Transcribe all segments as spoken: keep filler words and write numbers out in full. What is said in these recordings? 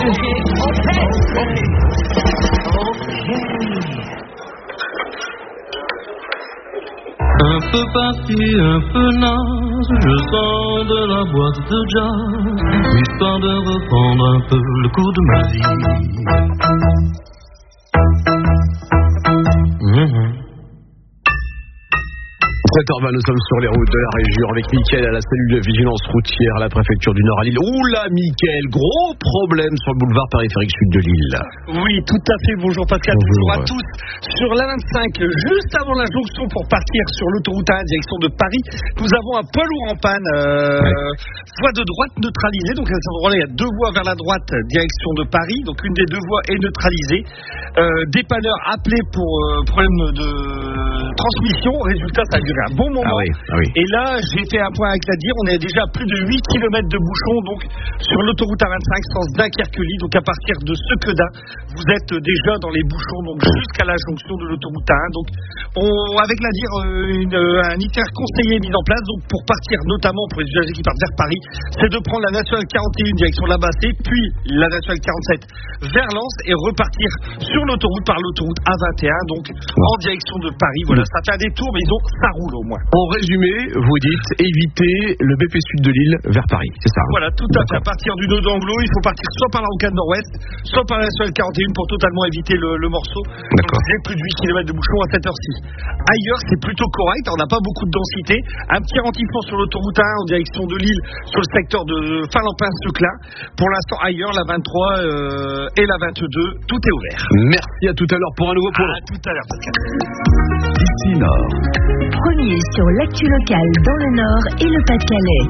Un peu parti, un peu naze, je sors de la boîte de jazz, histoire de reprendre un peu le cours de ma vie. Mmh. sept heures vingt, nous sommes sur les routes de la région avec Mickaël à la cellule de vigilance routière à la préfecture du Nord à Lille. Oula, Mickaël, gros problème sur le boulevard périphérique sud de Lille. Oui, tout à fait. Bonjour Pascal, bonjour, bonjour à tous. Sur l'A vingt-cinq, juste avant la jonction pour partir sur l'autoroute un direction de Paris, nous avons un poids lourd en panne. Euh, ouais. Voie de droite neutralisée. Donc à cet endroit-là, il y a deux voies vers la droite, direction de Paris. Donc une des deux voies est neutralisée. Euh, dépanneur appelé pour euh, problème de transmission. Résultat, ça a duré un bon moment. Ah oui, ah oui. Et là, j'ai fait un point avec la dire. On est déjà à plus de huit kilomètres de bouchons donc sur l'autoroute A vingt-cinq, sens Dunkerque-Lille. Donc à partir de Sequedin, vous êtes déjà dans les bouchons donc jusqu'à la jonction de l'autoroute A un. Donc on, avec la dire, une, un itinéraire conseillé mis en place donc pour partir notamment pour les usagers qui partent vers Paris, c'est de prendre la nationale quarante et un direction La Bassée, puis la nationale quarante-sept vers Lens et repartir sur l'autoroute par l'autoroute A vingt et un donc en direction de Paris. Voilà, ça fait un détour, mais ils ont ça roule au moins. En résumé, vous dites éviter le B P Sud de Lille vers Paris, c'est ça? Voilà, tout à fait. À partir du nœud d'Anglo, il faut partir soit par la rocade nord-ouest, soit par la nationale quarante et un pour totalement éviter le, le morceau. D'accord. Donc, j'ai plus de huit kilomètres de bouchons à cette heure-ci. Ailleurs, c'est plutôt correct, on n'a pas beaucoup de densité. Un petit ralentissement sur l'autoroute un en direction de Lille, sur le secteur de Finlampin-Seclin. Pour l'instant, ailleurs, la vingt-trois euh, et la vingt-deux, tout est ouvert. Merci, à tout à l'heure pour un nouveau point. À tout à l'heure, Pascal. Ici Nord. Premier sur l'actu locale dans le Nord et le Pas-de-Calais.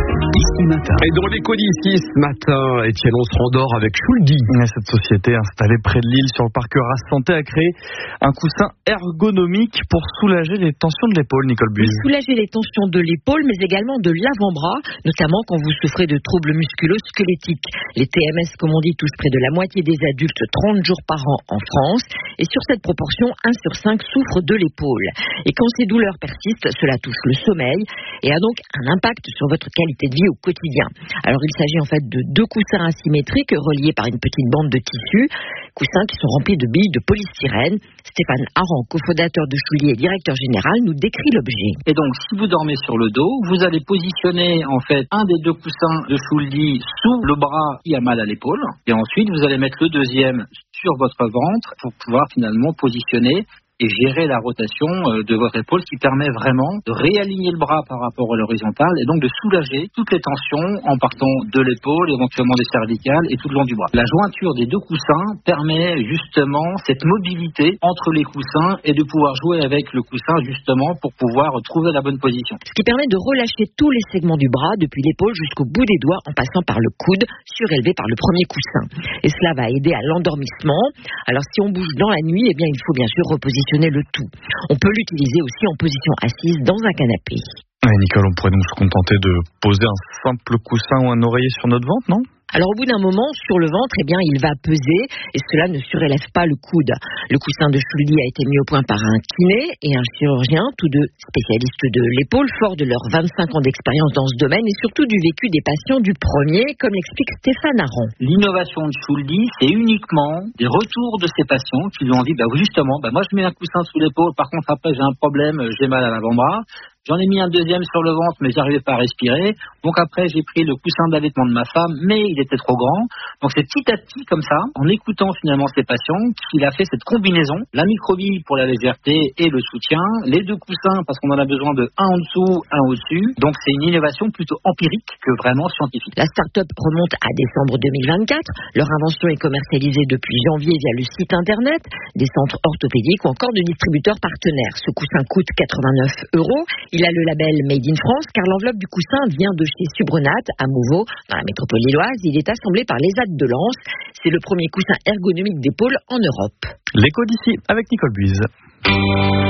Ici matin. Et dans l'écho d'ici ce matin, Étienne, on se rendort avec Schuldi. Cette société installée près de Lille sur le parc Race Santé a créé un coussin ergonomique pour soulager les tensions de l'épaule, Nicole Buise. Soulager les tensions de l'épaule, mais également de l'avant-bras, notamment quand vous souffrez de troubles musculo-squelettiques. Les T M S, comme on dit, touchent près de la moitié des adultes trente jours par an en France. Et sur cette proportion, un sur cinq souffre de l'épaule. Et quand ces douleurs persistent, cela touche le sommeil et a donc un impact sur votre qualité de vie au quotidien. Alors il s'agit en fait de deux coussins asymétriques reliés par une petite bande de tissu, coussins qui sont remplis de billes de polystyrène. Stéphane Aran, cofondateur de Schuldi et directeur général, nous décrit l'objet. Et donc si vous dormez sur le dos, vous allez positionner en fait un des deux coussins de Schuldi sous le bras qui a mal à l'épaule et ensuite vous allez mettre le deuxième sur votre ventre pour pouvoir finalement positionner et gérer la rotation de votre épaule, ce qui permet vraiment de réaligner le bras par rapport à l'horizontale et donc de soulager toutes les tensions en partant de l'épaule, éventuellement des cervicales et tout le long du bras. La jointure des deux coussins permet justement cette mobilité entre les coussins et de pouvoir jouer avec le coussin justement pour pouvoir trouver la bonne position. Ce qui permet de relâcher tous les segments du bras, depuis l'épaule jusqu'au bout des doigts en passant par le coude, surélevé par le premier coussin. Et cela va aider à l'endormissement. Alors si on bouge dans la nuit, eh bien il faut bien sûr repositionner le tout. On peut l'utiliser aussi en position assise dans un canapé. Ouais, Nicole, on pourrait nous se contenter de poser un simple coussin ou un oreiller sur notre ventre, non ? Alors au bout d'un moment, sur le ventre, eh bien, il va peser et cela ne surélève pas le coude. Le coussin de Schuldi a été mis au point par un kiné et un chirurgien, tous deux spécialistes de l'épaule, forts de leurs vingt-cinq ans d'expérience dans ce domaine et surtout du vécu des patients du premier, comme l'explique Stéphane Aran. L'innovation de Schuldi, c'est uniquement des retours de ces patients qui lui ont dit, bah justement, bah moi je mets un coussin sous l'épaule, par contre après j'ai un problème, j'ai mal à l'avant-bras. J'en ai mis un deuxième sur le ventre, mais j'arrivais pas à respirer. Donc après, j'ai pris le coussin d'allaitement de ma femme, mais il était trop grand. Donc c'est petit à petit, comme ça, en écoutant finalement ces patients, qu'il a fait cette combinaison, la microbille pour la légèreté et le soutien, les deux coussins parce qu'on en a besoin de un en dessous, un au-dessus. Donc c'est une innovation plutôt empirique que vraiment scientifique. La start-up remonte à décembre deux mille vingt-quatre. Leur invention est commercialisée depuis janvier via le site internet, des centres orthopédiques ou encore de distributeurs partenaires. Ce coussin coûte quatre-vingt-neuf euros. Il a le label Made in France car l'enveloppe du coussin vient de chez Subrenat à Mouveau, dans la métropole lilloise. Il est assemblé par l'ESAT de Lens. C'est le premier coussin ergonomique d'épaule en Europe. L'écho d'ici avec Nicole Buise.